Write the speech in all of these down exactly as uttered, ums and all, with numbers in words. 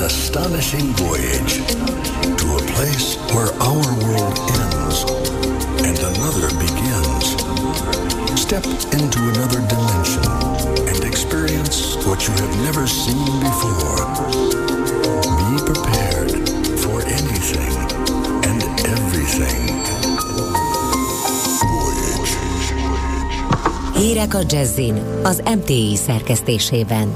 astonishing voyage to a place where our world ends and another begins. Step into another dimension and experience what you have never seen before. Be prepared for anything and everything. Voyage. Hírek a Jazzin az em té i szerkesztésében.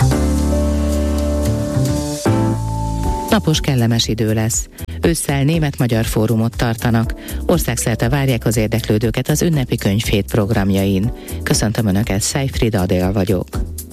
Napos, kellemes idő lesz. Ősszel német-magyar fórumot tartanak. Országszerte várják az érdeklődőket az ünnepi könyvhét programjain. Köszöntöm Önöket, Seyfried Adél vagyok.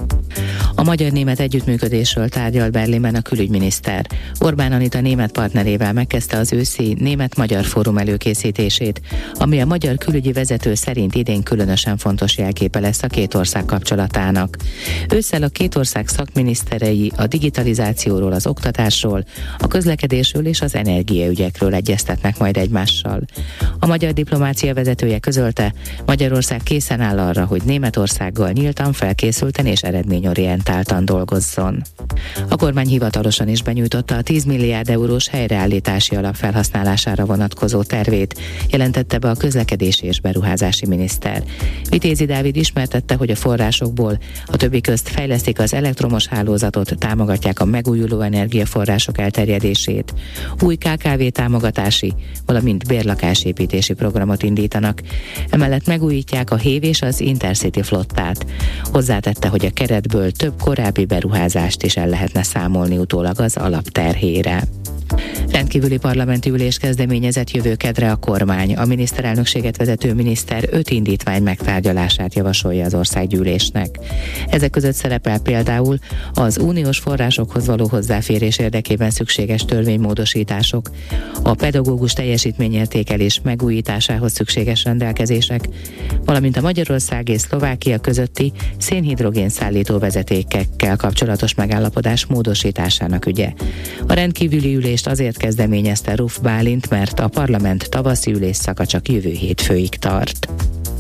A magyar-német együttműködésről tárgyal Berlinben a külügyminiszter. Orbán Anita német partnerével megkezdte az őszi német-magyar fórum előkészítését, ami a magyar külügyi vezető szerint idén különösen fontos jelképe lesz a két ország kapcsolatának. Ősszel a két ország szakminiszterei a digitalizációról, az oktatásról, a közlekedésről és az energiaügyekről egyeztetnek majd egymással. A magyar diplomácia vezetője közölte, Magyarország készen áll arra, hogy Németországgal nyíltan, felkészülten és eredményorientáltan dolgozzon. A kormány hivatalosan is benyújtotta a tíz milliárd eurós helyreállítási alap felhasználására vonatkozó tervét, jelentette be a közlekedési és beruházási miniszter. Vitézi Dávid ismertette, hogy a forrásokból a többi közt fejlesztik az elektromos hálózatot, támogatják a megújuló energiaforrások elterjedését, új ká ká vé támogatási, valamint bérlakásépítési programot indítanak. Emellett megújítják a Hév és az Intercity flottát. Hozzátette, hogy a keretből több korábbi beruházást is el lehetne számolni utólag az alapterhére. Rendkívüli parlamenti ülés kezdeményezett jövő kedre a kormány. A miniszterelnökséget vezető miniszter öt indítvány megtárgyalását javasolja az országgyűlésnek. Ezek között szerepel például az uniós forrásokhoz való hozzáférés érdekében szükséges törvénymódosítások, a pedagógus teljesítményértékelés megújításához szükséges rendelkezések, valamint a Magyarország és Szlovákia közötti szénhidrogén szállító vezetékekkel kapcsolatos megállapodás módosításának ügye. A rendkívüli ülést azért kezdeményezte Ruf Bálint, mert a parlament tavaszi ülésszaka csak jövő hétfőig tart.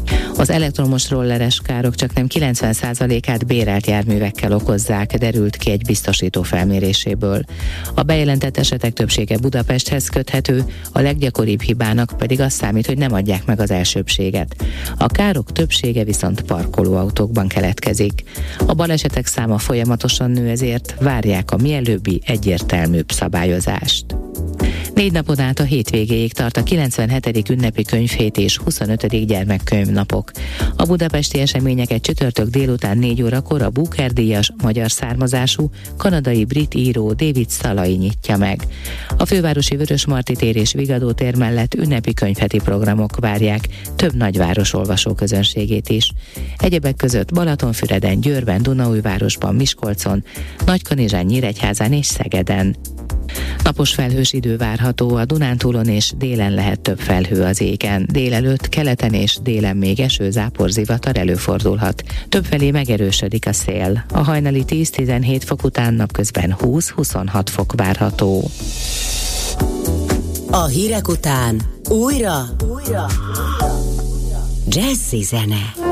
Az elektromos rolleres károk csak nem kilencven százalékát bérelt járművekkel okozzák, derült ki egy biztosító felméréséből. A bejelentett esetek többsége Budapesthez köthető, a leggyakoribb hibának pedig az számít, hogy nem adják meg az elsőbséget. A károk többsége viszont parkolóautókban keletkezik. A balesetek száma folyamatosan nő, ezért várják a mielőbbi egyértelműbb szabályozást. Négy napon át a hétvégéig tart a kilencvenhetedik ünnepi könyvhét és huszonötödik gyermekkönyvnapok. A budapesti eseményeket csütörtök délután négy órakor a Booker-díjas, magyar származású, kanadai-brit író David Szalai nyitja meg. A fővárosi Vörösmarty tér és Vigadó tér mellett ünnepi könyvheti programok várják több nagyváros olvasóközönségét is. Egyebek között Balatonfüreden, Győrben, Dunaújvárosban, Miskolcon, Nagykanizsán, Nyíregyházán és Szegeden. Napos felhős idő várható, a Dunántúlon és délen lehet több felhő az égen. Délelőtt keleten és délen még eső, zápor, zivatar előfordulhat. Többfelé megerősödik a szél. A hajnali tíz-tizenhét fok után napközben húsz-huszonhat fok várható. A hírek után újra, újra. Jazzy zene.